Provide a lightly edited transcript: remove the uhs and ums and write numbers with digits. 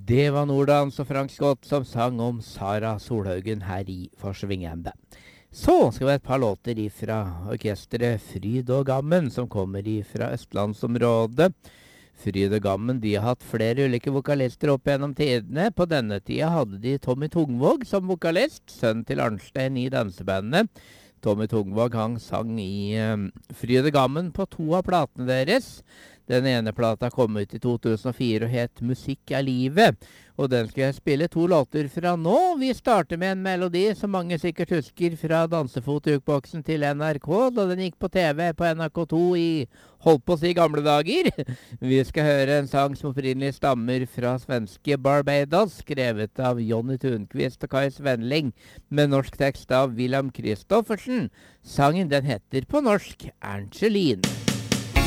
Det var Nordans og Frank Scott som sang om Sara Solhaugen her i Forsvingende. Så skal vi ha et par låter fra orkestret Fryd og Gammen, som kommer fra Østlandsområdet. Fryd og Gammen de har hatt flere ulike vokalister opp gjennom tidene. På denne tida hadde de Tommy Tungvåg som vokalist, sønn til Arnstein i dansebandet. Tommy Tungvåg han sang i Fryd og Gammen på 2 av platene deres. Den ene plata kom ut i 2004 og het Musikk er livet. Og den skal jeg spille 2 låter fra nå. Vi starter med en melodi som mange sikkert husker fra Dansefot-jukeboksen til NRK, da den gikk på TV på NRK2 i, holdt på å si, gamle dager. Vi skal høre en sang som opprinnelig stammer fra svenske Barbados, skrevet av Jonny Thunqvist og Kai Svenling, med norsk tekst av William Kristoffersen. Sangen den heter på norsk Ernst Kjellin.